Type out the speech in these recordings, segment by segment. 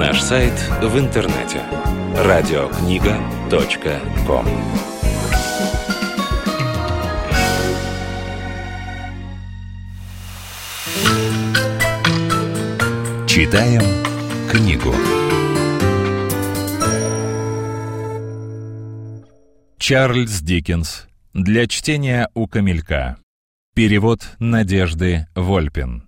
Наш сайт в интернете radiokniga.com. Читаем книгу. Чарльз Диккенс. Для чтения у камелька. Перевод Надежды Вольпин.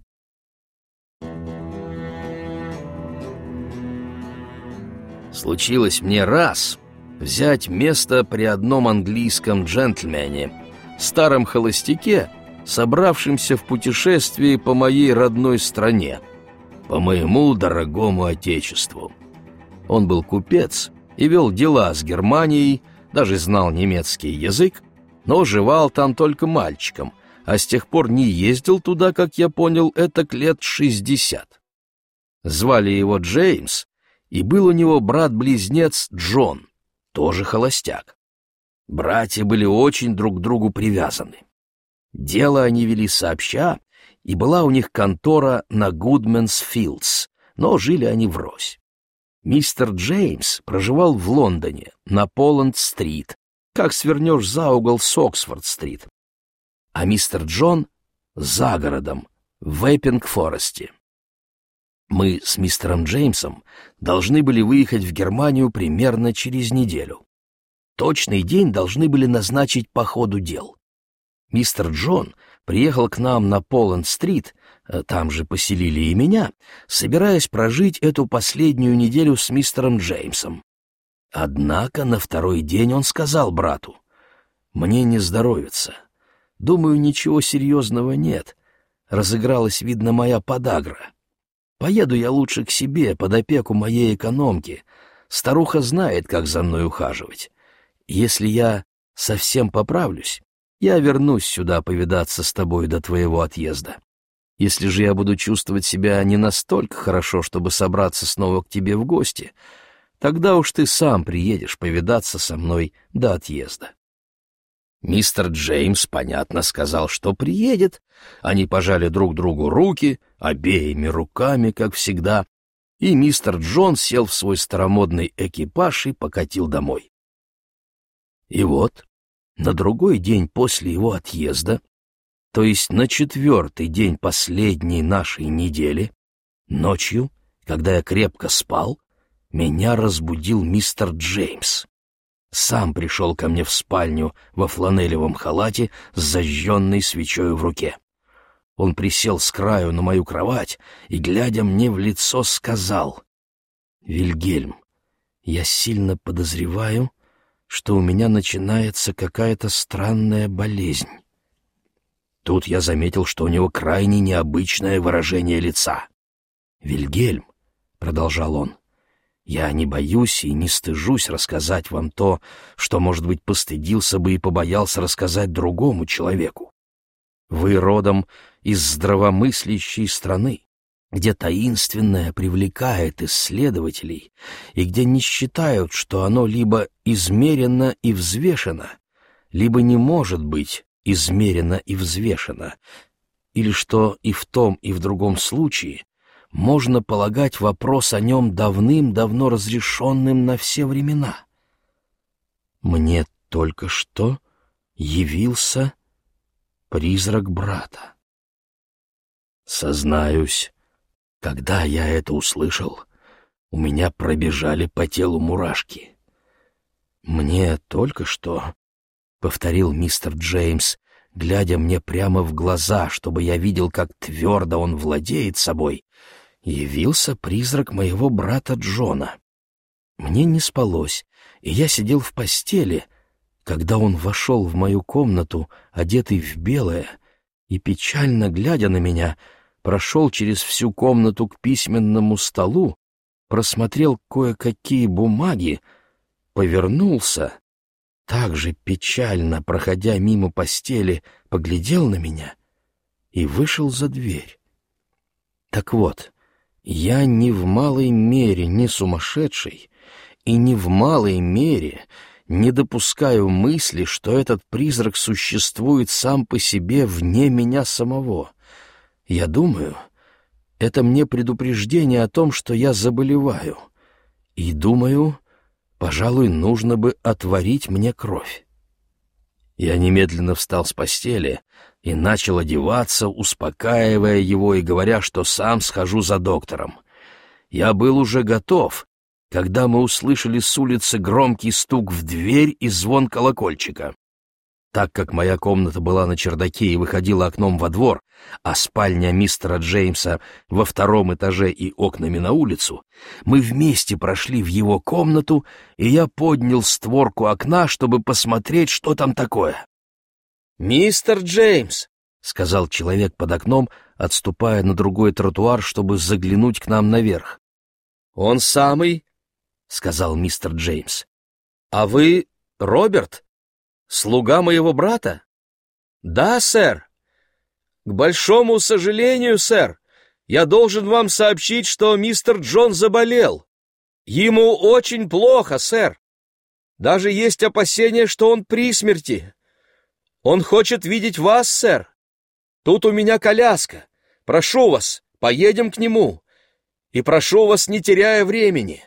Случилось мне раз взять место при одном английском джентльмене, старом холостяке, собравшемся в путешествии по моей родной стране, по моему дорогому отечеству. Он был купец и вел дела с Германией, даже знал немецкий язык, но жевал там только мальчиком, а с тех пор не ездил туда, как я понял, этак лет 60. Звали его Джеймс, и был у него брат-близнец Джон, тоже холостяк. Братья были очень друг к другу привязаны. Дело они вели сообща, и была у них контора на Гудманс-Филдс, но жили они врозь. Мистер Джеймс проживал в Лондоне, на Поланд-стрит, как свернешь за угол с Оксфорд-стрит, а мистер Джон — за городом, в Эппинг-Форесте. Мы с мистером Джеймсом должны были выехать в Германию примерно через неделю. Точный день должны были назначить по ходу дел. Мистер Джон приехал к нам на Поланд-стрит, там же поселили и меня, собираясь прожить эту последнюю неделю с мистером Джеймсом. Однако на второй день он сказал брату: «Мне не здоровится. Думаю, ничего серьезного нет. Разыгралась, видно, моя подагра. Поеду я лучше к себе, под опеку моей экономки. Старуха знает, как за мной ухаживать. Если я совсем поправлюсь, я вернусь сюда повидаться с тобой до твоего отъезда. Если же я буду чувствовать себя не настолько хорошо, чтобы собраться снова к тебе в гости, тогда уж ты сам приедешь повидаться со мной до отъезда». Мистер Джеймс, понятно, сказал, что приедет. Они пожали друг другу руки, обеими руками, как всегда, и мистер Джон сел в свой старомодный экипаж и покатил домой. И вот, на другой день после его отъезда, то есть на 4-й день последней нашей недели, ночью, когда я крепко спал, меня разбудил мистер Джеймс. Сам пришел ко мне в спальню во фланелевом халате с зажженной свечой в руке. Он присел с краю на мою кровать и, глядя мне в лицо, сказал: «Вильгельм, я сильно подозреваю, что у меня начинается какая-то странная болезнь». Тут я заметил, что у него крайне необычное выражение лица. «Вильгельм», — продолжал он, — «я не боюсь и не стыжусь рассказать вам то, что, может быть, постыдился бы и побоялся рассказать другому человеку. Вы родом из здравомыслящей страны, где таинственное привлекает исследователей и где не считают, что оно либо измерено и взвешено, либо не может быть измерено и взвешено, или что и в том, и в другом случае можно полагать вопрос о нем давным-давно разрешенным на все времена. Мне только что явился призрак брата. Сознаюсь, когда я это услышал, у меня пробежали по телу мурашки. «Мне только что», — повторил мистер Джеймс, глядя мне прямо в глаза, чтобы я видел, как твердо он владеет собой, явился призрак моего брата Джона. Мне не спалось, и я сидел в постели, когда он вошел в мою комнату, одетый в белое, и, печально глядя на меня, прошел через всю комнату к письменному столу, просмотрел кое-какие бумаги, повернулся, также печально, проходя мимо постели, поглядел на меня и вышел за дверь. Так вот, я ни в малой мере не сумасшедший и ни в малой мере не допускаю мысли, что этот призрак существует сам по себе вне меня самого. Я думаю, Это мне предупреждение о том, что я заболеваю. И, думаю, пожалуй, нужно бы отварить мне кровь. Я немедленно встал с постели и начал одеваться, успокаивая его и говоря, что сам схожу за доктором. Я был уже готов, когда мы услышали с улицы громкий стук в дверь и звон колокольчика. Так как моя комната была на чердаке и выходила окном во двор, а спальня мистера Джеймса во втором этаже и окнами на улицу, мы вместе прошли в его комнату, и я поднял створку окна, чтобы посмотреть, что там такое. «Мистер Джеймс», — сказал человек под окном, отступая на другой тротуар, чтобы заглянуть к нам наверх. «Он самый», — сказал мистер Джеймс. «А вы Роберт? Слуга моего брата?» «Да, сэр. К большому сожалению, сэр, я должен вам сообщить, что мистер Джон заболел. Ему очень плохо, сэр. Даже есть опасения, что он при смерти. Он хочет видеть вас, сэр. Тут у меня коляска. Прошу вас, поедем к нему. И прошу вас, не теряя времени».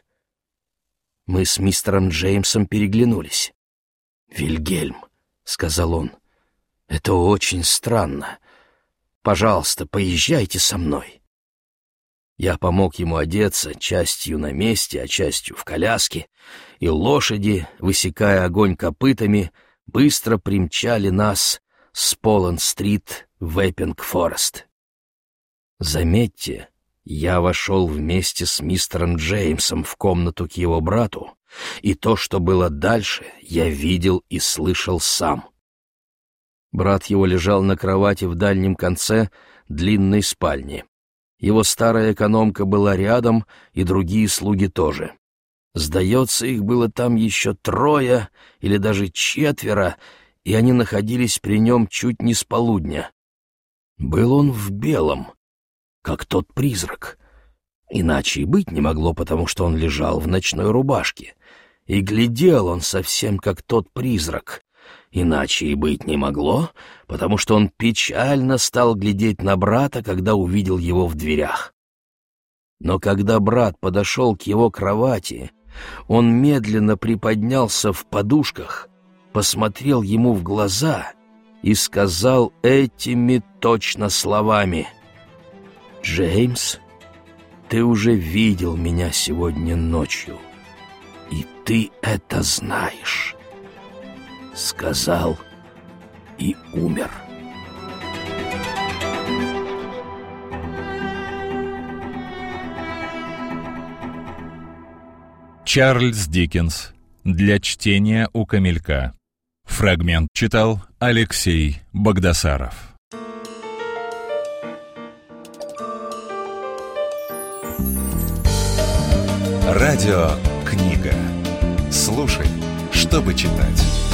Мы с мистером Джеймсом переглянулись. «Вильгельм», — сказал он, — «это очень странно. Пожалуйста, поезжайте со мной». Я помог ему одеться, частью на месте, а частью в коляске, и лошади, высекая огонь копытами, быстро примчали нас с Поланд-стрит в Эппинг-Форест. Заметьте, я вошел вместе с мистером Джеймсом в комнату к его брату, и то, что было дальше, я видел и слышал сам. Брат его лежал на кровати в дальнем конце длинной спальни. Его старая экономка была рядом, и другие слуги тоже. Сдается, их было там еще 3 или даже 4, и они находились при нем чуть не с полудня. Был он в белом, как тот призрак. Иначе и быть не могло, потому что он лежал в ночной рубашке. И глядел он совсем как тот призрак. Иначе и быть не могло, потому что он печально стал глядеть на брата, когда увидел его в дверях. Но когда брат подошел к его кровати, он медленно приподнялся в подушках, посмотрел ему в глаза и сказал этими точно словами: «Джеймс, ты уже видел меня сегодня ночью, и ты это знаешь». Сказал и умер. Чарльз Диккенс. Для чтения у камелька. Фрагмент читал Алексей Богдасаров. Радиокнига. Слушай, чтобы читать.